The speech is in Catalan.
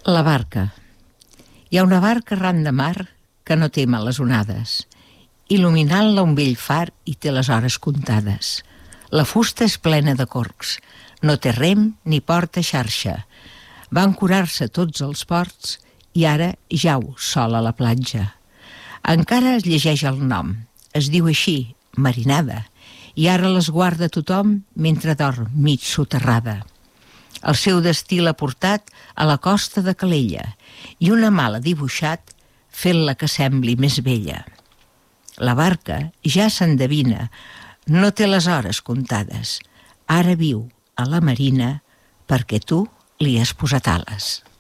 La barca. Hi ha una barca arran de mar que no tem a les onades. Il·luminant-la un vell far i té les hores comptades. La fusta és plena de corcs. No té rem ni porta xarxa. Va ancorar-se tots els ports i ara jau sol a la platja. Encara es llegeix el nom. Es diu així, marinada, i ara les guarda tothom mentre dorm mig soterrada. El seu destí l'ha portat a la costa de Calella i una mà l'ha dibuixat fent-la que sembli més vella. La barca ja s'endevina, no té les hores comptades. Ara viu a la marina perquè tu li has posat ales.